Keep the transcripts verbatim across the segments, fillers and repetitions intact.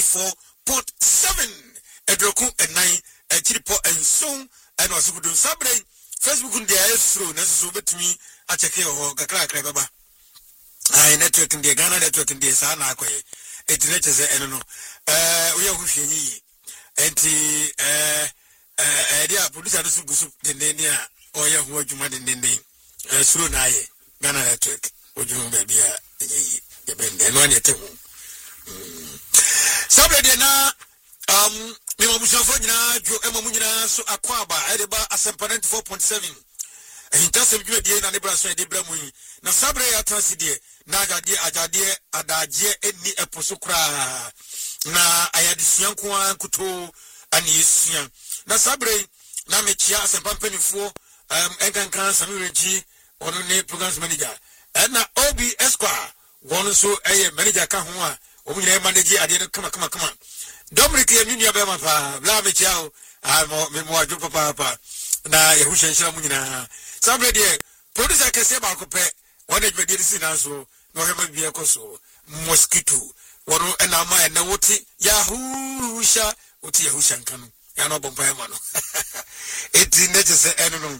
ninety-four point seven Edroku and nine Chiripo and Song and also good Sabre Facebook on the Astro Nasu bet me a check or Kakra Baba. I network in the Ghana network in the Sana it letters I don't know. Uh we are Hushi and the uh idea producer the Nenia or ya who you mad in the name. Through Naye Ghana network. Would you maybe a bend and one yet? Sabre na um Mimo Mushafona, Joe Emma Munina, so Aquaba, Edeba, Asamparent four point seven. And in terms of you, dear Nabras, de Bramui, Nasabre Atasidi, Nagadi, Ajadi, Adaji, Edni Eposukra, Na Ayadisian Kuan Kuto, and Yesian. Nasabre, Namechia, Sampampeni four, um, Egan Khan, Samuji, one programs manager. And now O B Esquire, one so a manager Kahua, Omina manager, I didn't come, come, come on. Dominic Yunia Bema, Blame Chow, I'm more papa, na Yahusha Shamuna. Somebody, producer Caseba Cope, one of the medicine also, no heaven be a coso, mosquito, one and Ama and Nawoti, Yahusha, Uti Yahushan come, Yano Bompamano. It's necessary, I don't know.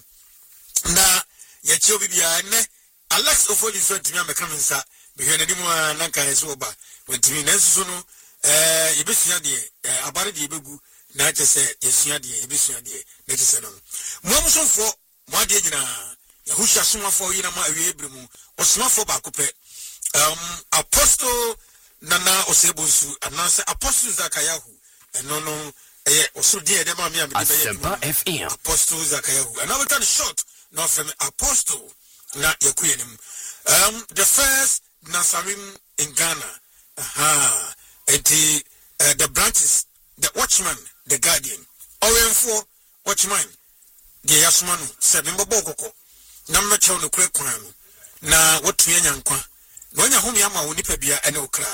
Na Yachobiane, Alex Ofoli so to me, I'm a coming, sir, behind any more Nanka is over. When to me, Nesuno. Eh ibisia de abare de begu na che se yesua de ibisia de na che se no mo musonfo mo ade gina yahusha somafo yi na ma awie ebremu osomafo ba ko pe um apostle nana osebonsu ananse apostle zakayahu eno no eh osoro de de ma me am de be apostle zakayahu and I turn short no from apostle na yakuyenim um the first Nasarim in Ghana. Aha. And the, uh, the branches, the watchman, the guardian, Owen for watchman, the Yasmanu, seven Boboko, number chow no crack crime. Na what to Yanqua, no one whom Yama Unipabia and Okra.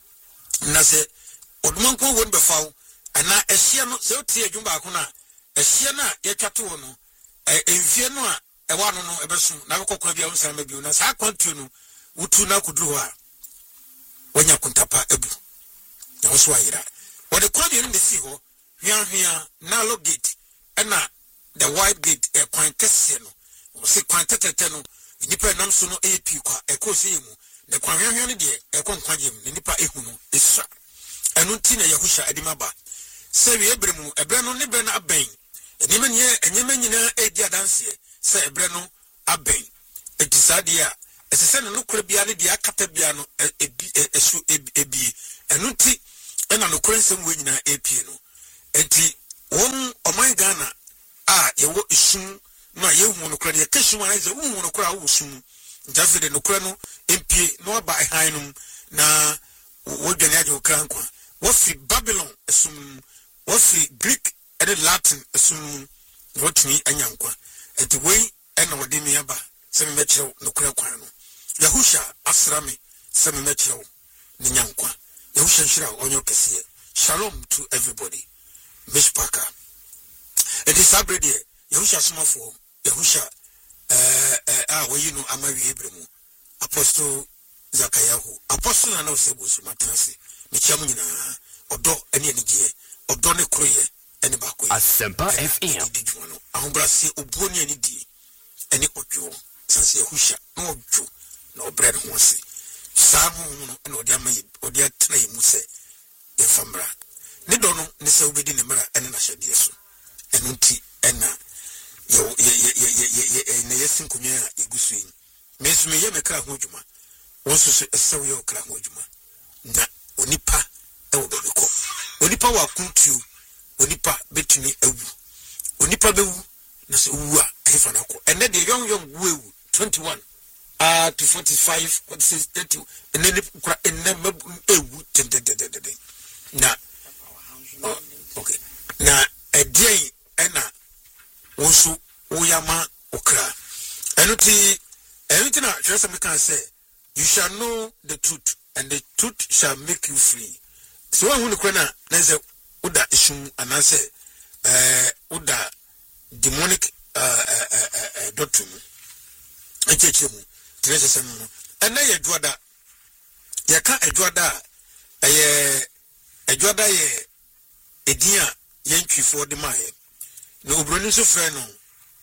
Nase, Odmonko won't be foul, and now a Siano, so tear Jumbakuna, a Siana, Yakatuano, a Fianoa, a one no eberson, Navako Kabia, Samabunas, I continue, Utuna Kudua, when Yakuntapa Ebu. Now, so I what the quality in the sea, here, here, Nalo gate, and now the white gate, a quintesseno, or say quinteteno, Nipa Namsuno A P, a cosimu, the Quanian dear, a conquajim, the Nipa Ehuno, is and Untina Yahusha Adimaba. Say Ebremu, a Breno Nibena Abain, and even ye, and Yemenina a dia dance, say Breno Abain. It is Adia, as a son of Nuclebiani, the Acatabiano, a su ebi, and Unti. And an occurrence winning a piano. And one of my Ghana, ah, you walk soon, no, you want to cry a kitchen when I say, who want to cry soon. Just the Nucrano, M P, no by Hinum, na what the Nadio Cranqua. What's the Babylon, assume, what's the Greek and the Latin, assume, what me and Yanqua. At the way, and our Dimiaba, seven metro, no Cranquano. Yahusha, Asrami, seven metro, Nyanqua. Yahusha on your case. Shalom to everybody. Miss Parker. It is Sabre de Yahusha Smafo, Yahusha, uh, ah, well, you know, Amari Abraham, Apostle Zakayahu, Apostle and Osebus Matansi, Michamina, Odo, any energy, Odone Kroye, any Bakwe, Asempa F M, Ambrasi, Uboni, any D, any Ojo, Sansi Yahusha, no Joe, no bread once. Samu no diama odia trai muse e famra ne dono ne se obedi ne mara ene na hyede so eno nti ena yo ye ye ye ne yesin kunya egusu yi mesu me ye mekra ho djuma wonso so esew ye okra ho djuma na onipa e wo bebeko onipa wa kuntu onipa betumi ewu onipa bewu na se wu a efa na ko ene de young young wu twenty-one Uh, to forty-five, what says thirty, and then and then now, okay, now a day and also Oyama Okra. Anything, anything I just can say, you shall know the truth, and the truth shall make you free. So I want to cry now, there's a Uda issue, and I say, uh, Uda demonic uh, uh, uh, doctrine. I teach you. And now you draw that. You can't draw that. adwada ye edin a yɛntwifo de maaye na obroni so frɛ no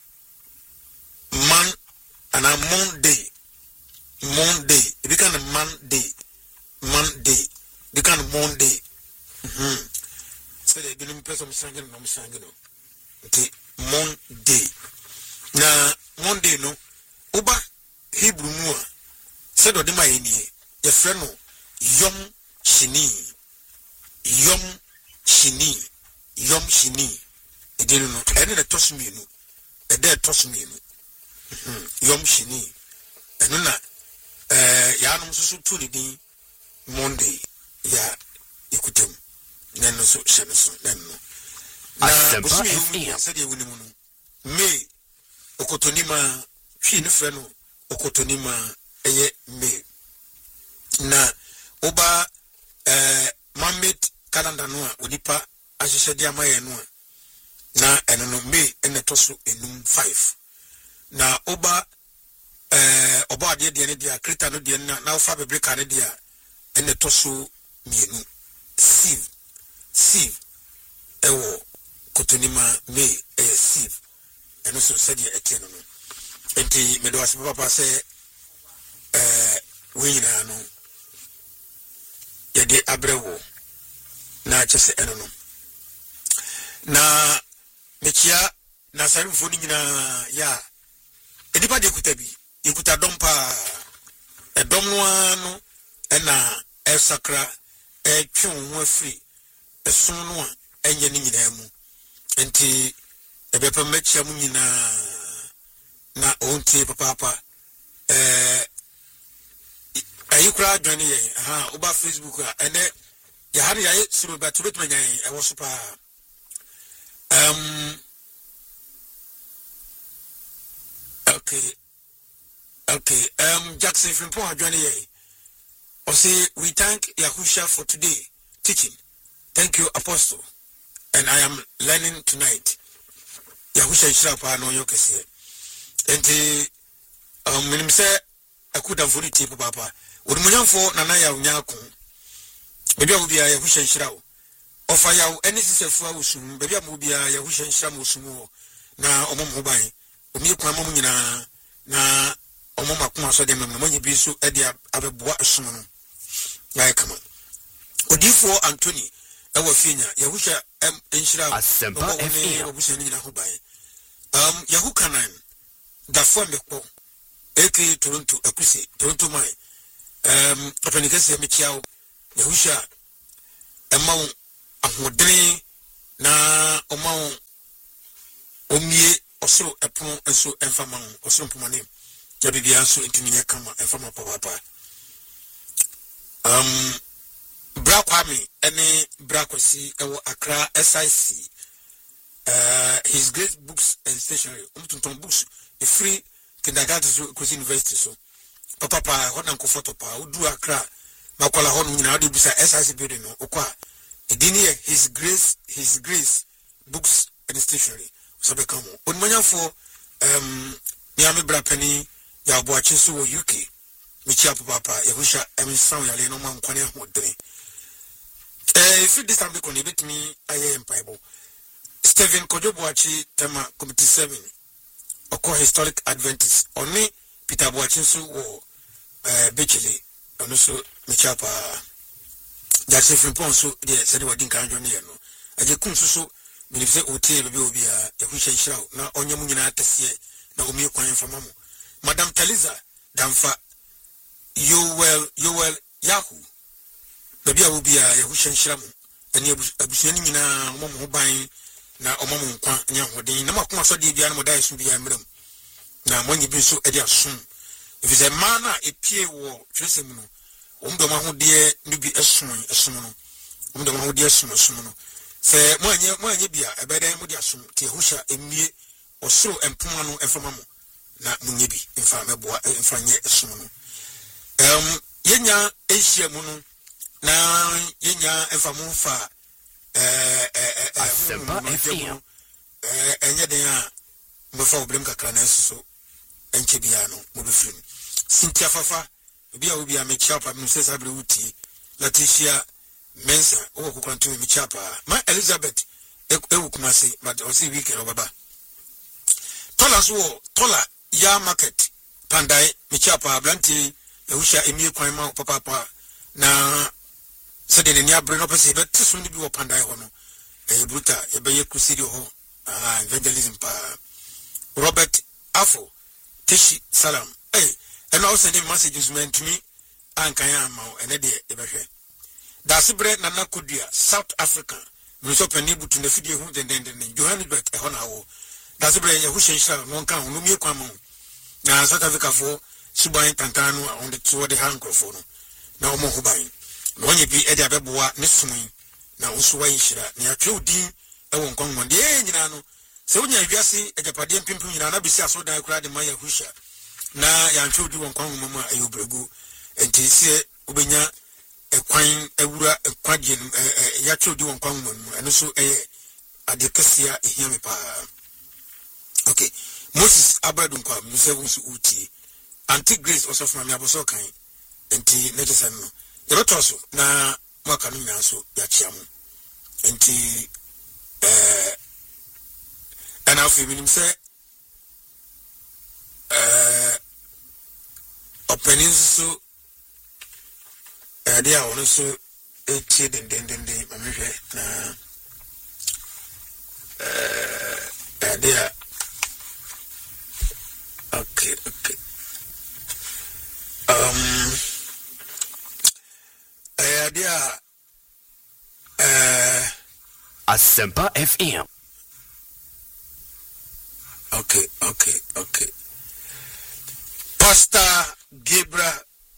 man ana Monday Monday ebi kan Monday Monday ebi kan Monday mhm sɛ de binom pɛ sɛ msange no msange no nti Monday na Monday no oba Hebrew mu a sɛ de ma yɛ nie yɛfrɛ no Yom Shini Yom Shini Yom Shini edin no ɛne na tosmienu ɛda tosmienu mhm Yom Shini ɛno na eh ya no so to ne din Monday ya ikutem na no so hyɛ no so na no na bosmi sɛ de wuni mu no May okotonima twi ne frɛ no okotonima ɛyɛ May na oba eh Mohammed calendar no a onipa ahyehyɛ de amaye no a na ɛno no May ɛna to so enum five na oba eh oba de de ne dia kreta no de na na ofa bebreka ne dia ɛna to so mienu sieve sieve ɛwɔ kotonima May ɛyɛ sieve ɛno so sɛ de ɛte no no enti me do ase papa sɛ eh wenyina no yɛde abrewo na kyese ɛno no na mechia na sarifo ni nyina ya edipa de kuta bi ekuta dompa edom no ano ɛna ɛsakra ɛtwe ho afiri ɛson no a ɛnyɛ ne nyina mu enti ɛbɛpa mechia mu nyina na ontie papa papa eh ayi kura adwane yɛ ha oba Facebook a ɛnɛ ya hari ya suru ba tubet manyan ɛwɔ so pa um okay okay um Jackson Frimpo adwane yɛ o say we thank Yahusha for today teaching. Thank you Apostle, and I am learning tonight. Yahusha ishira pa no yokese enti um minim sɛ akuda fori tipe papa odumunyamfo nana ya unyako bebi a obia Yahusha ishira wo ofa ya wo eni sisefo a wosum bebi a mo obia Yahusha ishira mo wosum wo na omom ho ban omi kwa mom nyina na omom akoma so de mem no nyi bi so e de abeboa asom no na kama odifo Anthony ewa finya Yahusha em ishira wo ne obushani nyina ho ban um Yahukanan da fo mekpo eke Toronto akuse Toronto mai um openikase mechiawo Yahusha emawo ahodene na omawo omie osoro epon enso enfama osoro pomane ya bibia so entiminya kama enfama papa um bra kwame ene bra kwasi ewo Accra S I C uh his great books and stationery umtunton books a free kindergarten so kwasi university so papa pa hona nkofoto pa udu Accra makola hono nyina ade bisa S I C building no okwa edini his grace his grace books and stationery so be come on manyafo um nyame bra pani ya boache so wo U K michi papa Yahusha emsan ya le no man kwane hodere eh if this time ko ni betimi aye empaibo Stephen Kojoboachi tema committee seven oko historic Adventist oni Peter Boachi so wo eh Bechele ono so michapa Jackson Frimpon so de sɛ de wadi kan dwo ne ye no aje kun so so minifse otie bebe obi a Yahusha ishira na onyam nyina atese na omi kwan fama mo Madam Taliza damfa Yoel Yoel Yahu bebe a obi a Yahusha ishira mo ani abusuani nyina mo mo ban na omamo nkwa nya hoden na makoma so de bia na modai so bia mram na monyi bi so e de asom if is a man a epie wo twesem no omdo ma ho de no bi asom asom no omdo ma ho de asom asom no se mo anye mo anye bia e be dan mo de asom te Yahusha emie osoro empoma no efama mo na munye bi emfa meboa emfa nye asom no um yenya ehia mu no na yenya emfa mo fa eh eh eh eh enye den a mo fa obrem kakra na so enche bia no mo be film Cynthia Fafa bia obi a me chia pa me se sabre uti Leticia mensa o ko kwanto mi chapa ma Elizabeth e wo kuma se but o se weekend obaba tola so tola ya market pandai mi chapa blanti e husha emi kwan ma papa papa na se de ni abre no pese bet so ni bi wo pandai ho no e bruta e be ye crusade ho ah evangelism pa Robert Afo Tishi Salam eh and also the messages meant to me ankanya ma ene de e behwe Dasibre Nana Kudia, South Africa, Muso Penibu to the video who then then Johannesburg, a honor. Dasibre, Yahusha, one can no mere quamo. Now South Africa for Subai Tantano on the toward the handcrophone. Now more Hubai. No one be Eddie Abeboa, Nissumi. Now Usway Shira, near two D, I won't come one day, Nano. So when you see a Japadian pimping in Anabisa, so that I cried in my Yahusha. Now Yancho do one come, Mamma, Ayubregu, and Tisia Ubenya. A quine, a wura, a quadrin, a yacho do one common, and also a adecacia, a hemipa. Okay, Moses Abadunka, Musevus Uti, Antique Grace also from Yabosokai, and T. Netisano. The Rotoso, na Macanina, so Yachiamu, and T. And our feminine say, opening so. Uh, they are also eighty and then then they uh uh they are okay okay um uh they are uh Asempa F M. Okay, okay, okay. Pastor Gabriel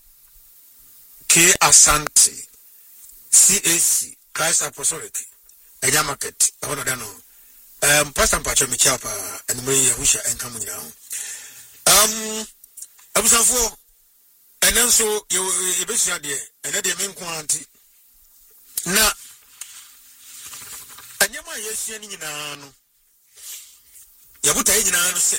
K. Asante, C A C, Christ Apostolic, Eja Market, I want to know. Um, Pastor Pacho Michapa, and Maria Husha, and coming down. Um, I was for, and then so you basically, and then the main quantity. Now, and Yama yes, Yanino, Yabuta Yanano say,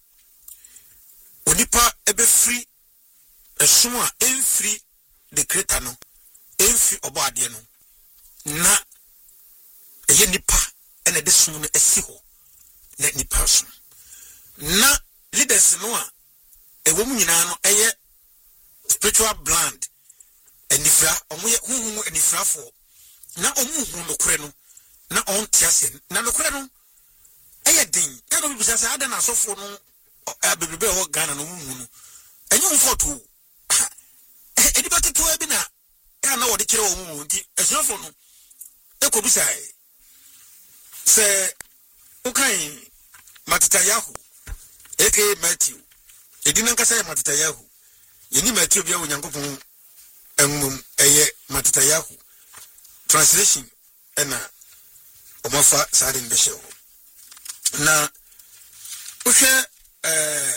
Onipa ebe free, a suma, in free. The creator no enfi obo ade no na eye nipa ene de sum no esi ho na nipa so na leaders no a ewo mu nyina no eye spiritual brand enifra omo ye huhu enifra fo na omu hu no kure no na on tiase na no kure no eye din e no bibisa say ada na asofo no abebebe ho Ghana no mu no enye hu foto anybody to a bina, I know what the killer wound is not for no. Echo beside say, okay, Matitayahu, A K A Matthew. It didn't say Matitayahu. You need Matthew Yankopon and a Matitayahu. Translation and a Omafa Sadin Bishop. Now, okay, uh,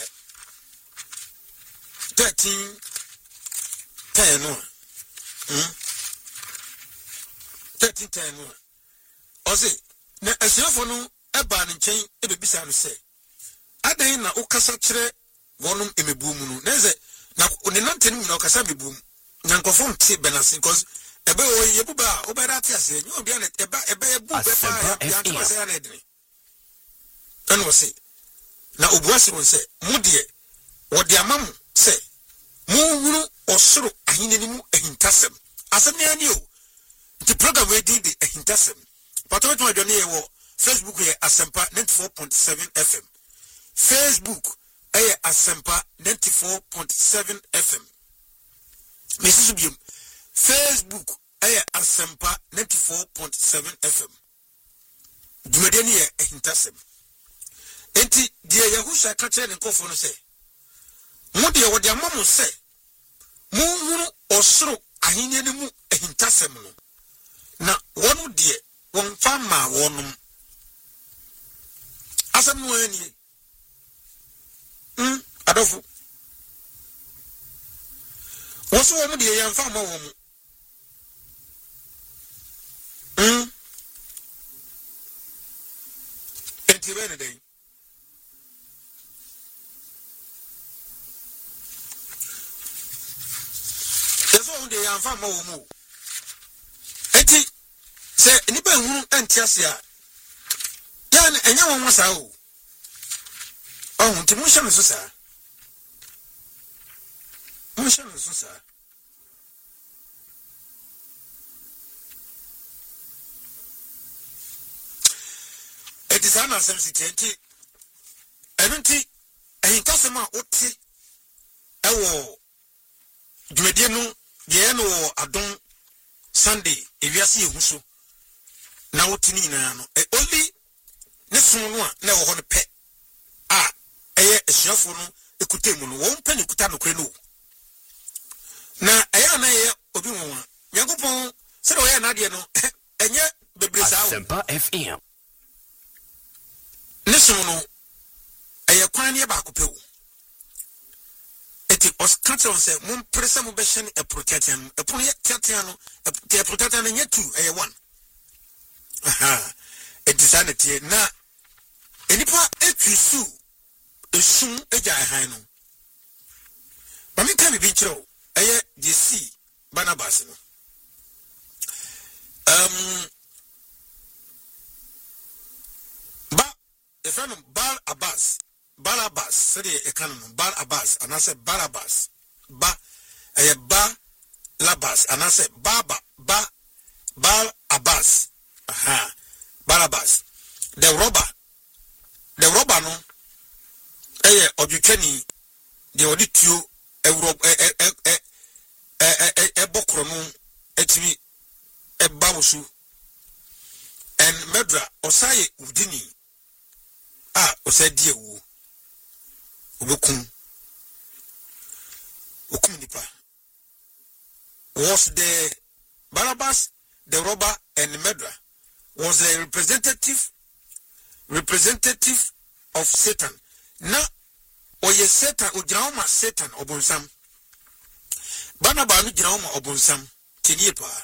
thirteen. ten no hmm thirteen ten no ozi na asiafo no eba ne nchen ebebisa no se adan na ukasa kire wonum emebu mu no na ze na ne nante no na ukasa mebu na nkofo nte benase cause ebe o yebuba obera ate ase nyo bia na eba ebe ebu be fa ya nka se ya na edini eno se na obuase won se mudie wodi amamu se mu wuru osoro ahinenimu ehintasem asem ne ani o the program we did the ehintasem pato to adwane ye wo Facebook ye Asempa ninety-four point seven F M Facebook ye Asempa ninety-four point seven F M Mesisu biom Facebook ye Asempa ninety-four point seven F M Jumede ni ye ehintasem enti die Yahusha ka kire ne nkofo no se mu de wo de amamu se mu huru osoro ahinyene mu ehintasem no na wonu de won fama wonum asem no ani mm adofu woso wo mu de yan fama wo mu mm enti bene dey de yan fa ma wo mu eti hu entiasia ya na enya won wasa o oh nti mo hye me so sa mo hye me so sa it is an sensitivity Enti ehinkasema oti ewo dwedie no ye no adon Sunday ewiase ehuso na oti ni nyina no e oli ne sun no a na wo ho ne pe a eye esuafo no ekutemu no wo mpe ne kuta no kre no na eye na ye obi won Nyankopon se do ye na de no enye bebresa wo Asempa F M ne sun no eye kwan ne ba kopew eti os kanton se mum presa mu be hye e protection e pon ye tiatia no e protection no nyatu eye one aha eti sanity na enipa etwisu esum eja han no ba mi kan bi nkyerɛ eye J C Barnabas no um ba e friend Bar Abbas Barnabas said a canon Bar Abbas and I said Barabbas ba a ba labas and I said Baba ba Bar Abbas aha Barabbas the robber the robber no eh odutani the odituo euro eh eh eh eh eh bokro no etimi e bawosu and medra osaye udini ah osadi ewu Obukum Okum nipa was the Barabbas, the robber, and the murderer was a representative representative of Satan. Na oye Satan ujrauma Satan obunsam. Barnabas no jrauma obunsam tiniepa.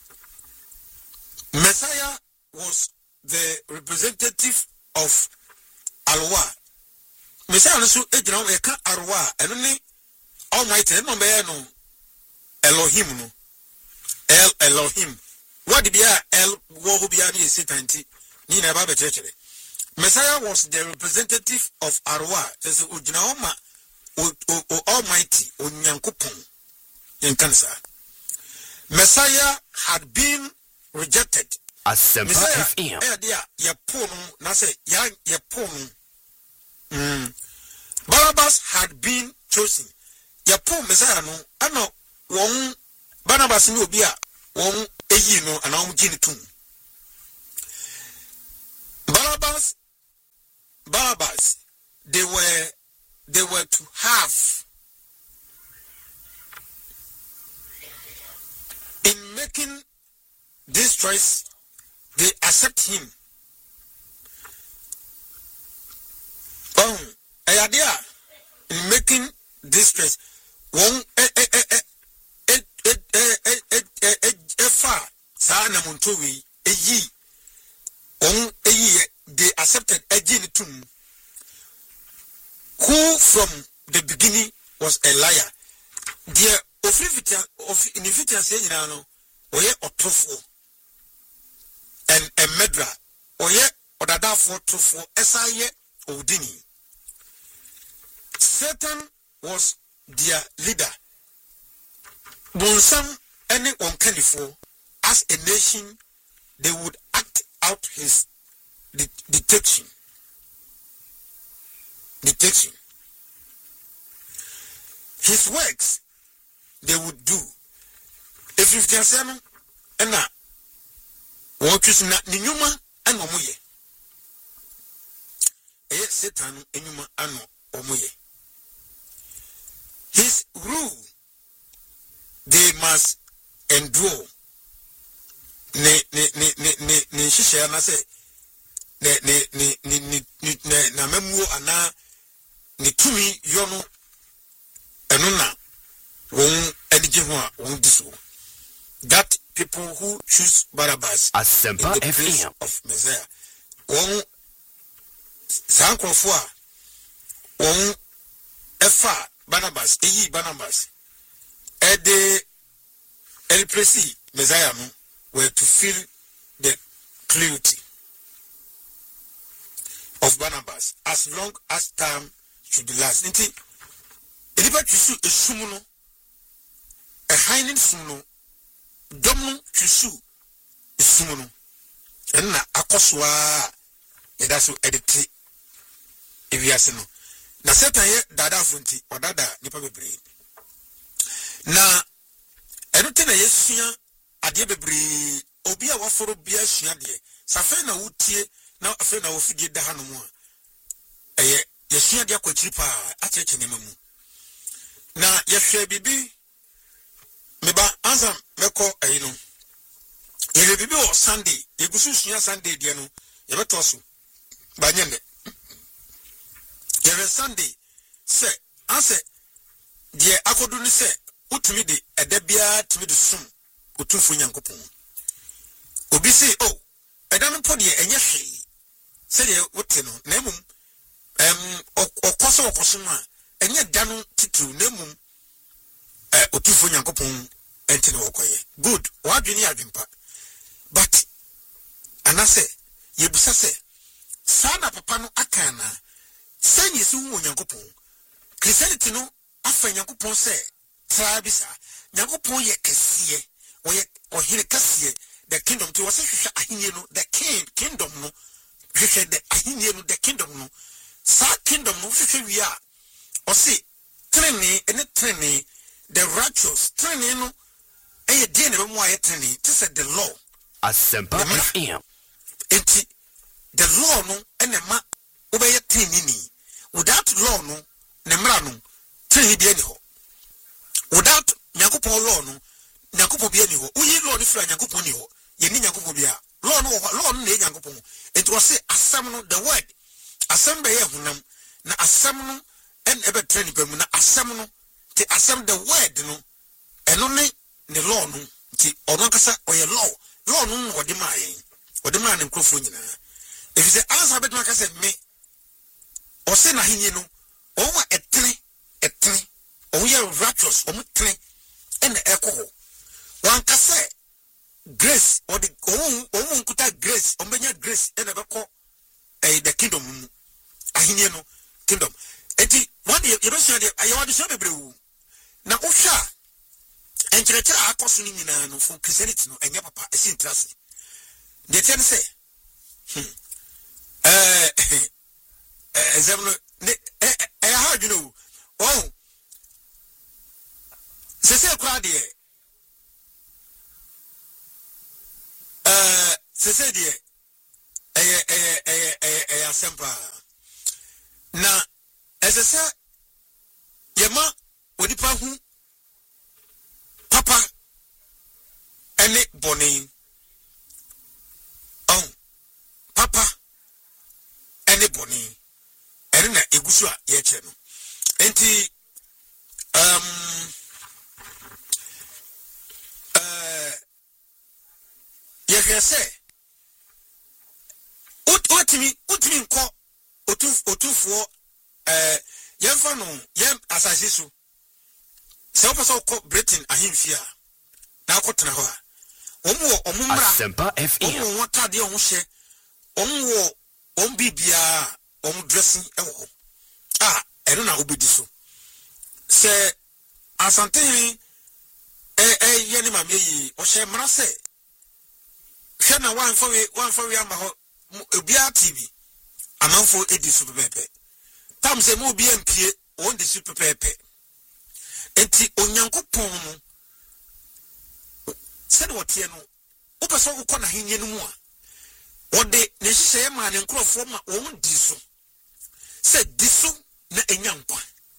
Messiah was the representative of Alwa. Messiah no so ejina o eka arwa eno ni Almighty no be no Elohim no El Elohim what be El wo ho bia ni Satan ti ni na ba be chechere Messiah was the representative of Arwa so ojina o ma o Almighty onyankopon in cancer Messiah had been rejected Asempa F M eh dia ye ponu na say ya ye ponu Mm. Barabbas had been chosen. Yapo Messiah no ano won Barnabas ni obi a won eyi no ana won gini tum. Barabbas Barabbas they were they were to have in making this choice they accept him. Um, idea in making this choice, one eh eh eh eh eh eh eh eh eh eh far sa na muntowi eyi on eyi they accepted ejin tum who from the beginning was a liar. Dear ofrifita of inifita say nyina no oye otofo and a murderer oye odadafo tofo esaye odini. Satan was their leader. Bonsam any uncaniful as a nation they would act out his de detection. Detection. His works they would do. If you can say no, and now what is not Ninuma and Omuye. A Satan enuma ano Omuye. His rule they must endure. Ne ne ne ne ne ne shisha na say ne ne ne ne ne ne na memuo ana ne tumi yono eno na won edije ho a won diso. That people who choose Barabbas Asempa in the place of Messiah won sankrofo a won efa Barnabas eyi Barnabas ede el presi Messiah no were to fill the clarity of Barnabas as long as time should last. Nti elipa twisu esum no a hiding sum no dom no twisu esum no enna akoswa yeda so editi ewiase no na setan ye dada funti odada nipa bebre na enote na yesua ade bebre obi a waforo bia sua de safe na wutie na afa na wofidie da hanom a eye yesua de akwachiri pa acheche nema mu na yehwe bibi meba anza meko ayi no yehwe bibi o Sunday yegusu sua Sunday de no yebeto so banyende yehwe Sunday se ase de akodu ni se utumi de edabia tumi de sum otumfo Nyankopon obi se oh edan po de enye hwe se de wote no na emum em okoso okoso ma enye dan titu na emum eh otumfo Nyankopon enti na wokoye good wadwini adwempa but anase yebusa se sana papa no akana senyi se wo Nyankopon Christianity no afa Nyankopon se trabisa Nyankopon ye kesiye oye ohire kesiye the kingdom to was hwehwe ahenye no the king kingdom no hwehwe the ahenye no the kingdom no sa kingdom no hwehwe wi a o se trene ene trene the righteous trene no eye die ne bemu aye trene to say the law Asempa F M enti the law no ene ma obeye trene ni without law no ne mra no trene die ni ho without Nyankopon law no Nyankopon bia ni ho uyi law ni fra Nyankopon ni ho ye ni Nyankopon bia law no law no na Nyankopon it was say asem no the word asem be ye hunam na asem no en ebe training pe mu na asem no ti asem the word no eno ni ne law no ti ono kasa oye law law no no de ma yen ode ma ne nkrofo nyina if say answer bet ma kasa me o se na hinye no o wa etre etre o ye righteous o mutre en eko wan kasa grace or the oh oh nkuta grace o benya grace en ebeko eh the kingdom ahinye no kingdom enti one ye be sure de aye wade so bebrewu na ohwa enkyerechera akoso ni nyina no for Christianity no enye papa esi interest de ten say hmm eh eh example ne eh eh how do you know oh se se kwa de eh se se de eh eh eh eh eh asempa na esese yema odipa hu papa ene boni oh papa ene boni ene na egusu a ye che no enti um uh ye say ut utimi utimi nko otu otufuo eh yemfa no yem asase so se opo ko Britain ahemfia na akotena ho a omo omo mra Asempa F M omo wotade o hye omo omo bibia omo dressing ewo ah eno na obedi so se asante eh eh ye ni mame yi o hye mra se hye na wan for we wan for we ama ho obia T V amanfo edi so pepepe tam se mo bi empie on di so pepepe enti Onyankopon no se de wote no wo peso wo kona hinye no mu a wode ne hihye ma ne nkrofo ma wo di so se di so na enyankwa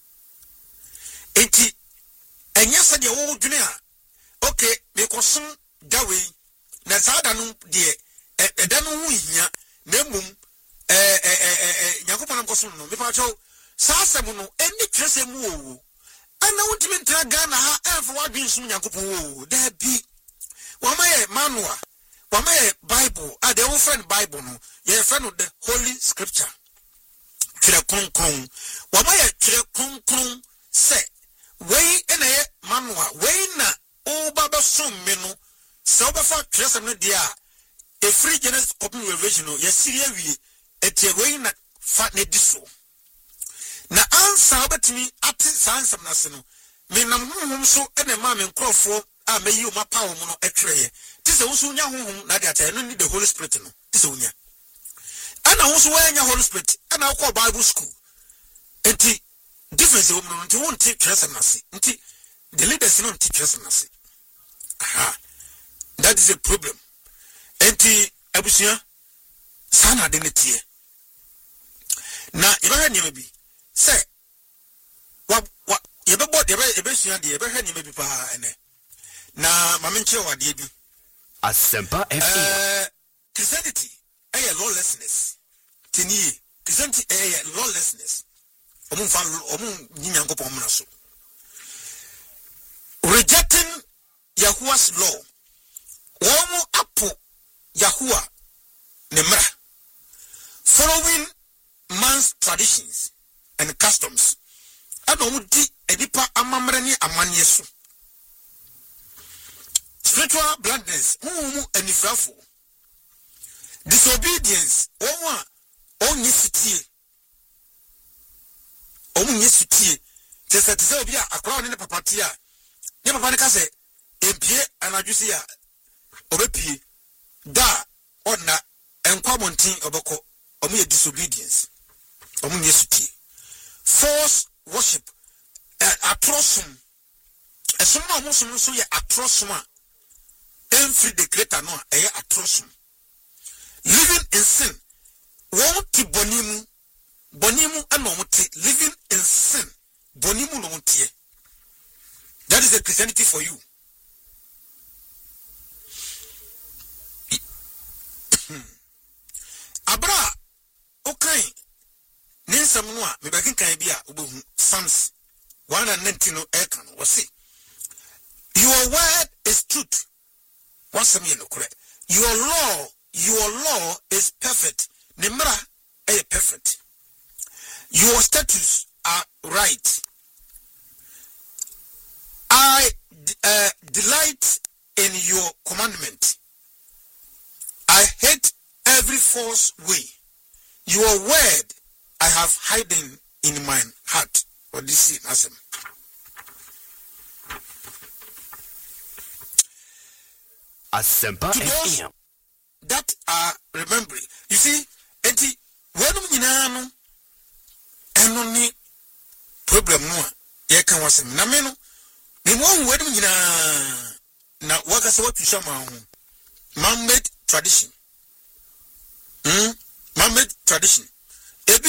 enti enya se de wo dwene a okay me koson dawe na saada no de eda no hu hia na mum eh eh eh Nyankopon am koson no me pa cho sa asem no eni twese mu owo ana wontimi ntra Ghana ha efo wadwen sum Nyankopon wo da bi wamaye manual wamaye Bible ah the friend Bible no ye friend the Holy Scripture kire konkron wamaye kire konkron se wei ena ye manual wei na o baba som me no se obafa kire sem no dia a free Genesis copy revelation no yesiria wie etiewei na fa ne diso na ansa obetimi ate sansam na se no me nam honhom so ene ma me nkrofo a meyi o mapa wo no etwereye tise wo so nya honhom na de ata no ni the Holy Spirit no tise wo nya ana wo so wa nya Holy Spirit ana wo Bible school enti difference wo no nti won ti twesem na se nti the leaders no ti twesem na se aha that is a problem enti abusua sana de netie na yeba nyema bi se wa wa yeba bod yeba yeba sua de yeba nyema bi pa ene na mamenche wade bi Asempa F M eh Christianity eh lawlessness tini Christianity eh lawlessness omun fa omun nyankopo omna so rejecting Yahuwah's law womu apo Yahuwah nemra following man's traditions and customs adomu di edipa amamre ni amanye so spiritual blindness womu anifrafo disobedience womu a onye sitie omu nye sitie tese tese obi a akra ne papa tia ne papa ne ka se empie anadwisi a obepie da onna enkwabontin obeko omu ye disobedience omu nye sitie false worship uh, atrocity esoma omu so so ye atrocity a every the creator no eye atrocity living in sin won ti bonimu bonimu ana omu ti living in sin bonimu no tie. That is the Christianity for you. Abra okay ninsam no a me bakin kan bia obohu Psalms one nineteen no e kan wo say your word is truth. What's me no correct? Your law, your law is perfect. Nimra e perfect. Your statutes are right. I uh, delight in your commandment. I hate every false way. Your word I have hidden in my heart. What this is awesome. Asempa F M that are remembering. You see, enti when we know eno ni problem no ye kan wasem na me no me mo hu wedum nyina na waka se watwisha ma ho man-made tradition hmm man-made tradition